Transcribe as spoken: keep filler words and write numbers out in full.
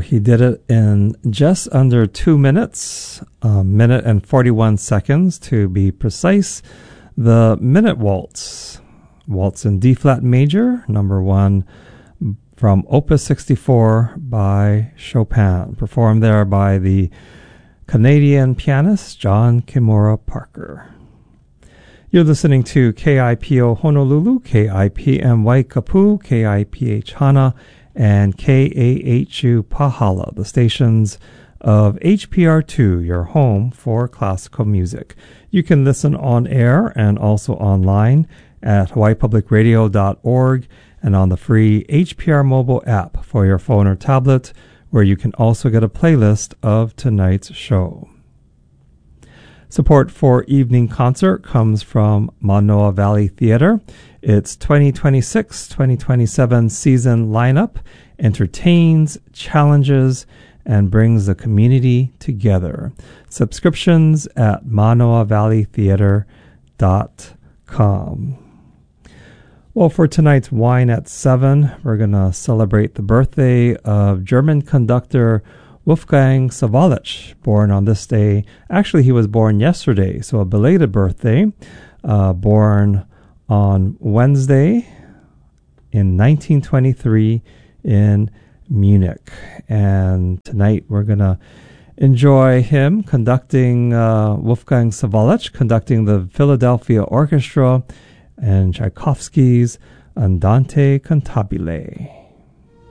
He did it in just under two minutes, a minute and forty-one seconds to be precise. The Minute Waltz, Waltz in D-flat major, number one from Opus sixty-four by Chopin, performed there by the Canadian pianist John Kimura Parker. You're listening to K I P O Honolulu, K I P M Waikapu, K I P H Hana, and K A H U Pahala, the stations of H P R two, your home for classical music. You can listen on air and also online at hawaii public radio dot org and on the free H P R mobile app for your phone or tablet, where you can also get a playlist of tonight's show. Support for Evening Concert comes from Manoa Valley Theater. Its twenty twenty-six twenty twenty-seven season lineup entertains, challenges, and brings the community together. Subscriptions at manoa valley theater dot com. Well, for tonight's Wine at seven, we're going to celebrate the birthday of German conductor Wolfgang Sawallisch, born on this day. Actually, he was born yesterday, so a belated birthday. Uh, born on Wednesday in nineteen twenty-three in Munich. And tonight we're going to enjoy him conducting, uh, Wolfgang Sawallisch, conducting the Philadelphia Orchestra and Tchaikovsky's Andante Cantabile.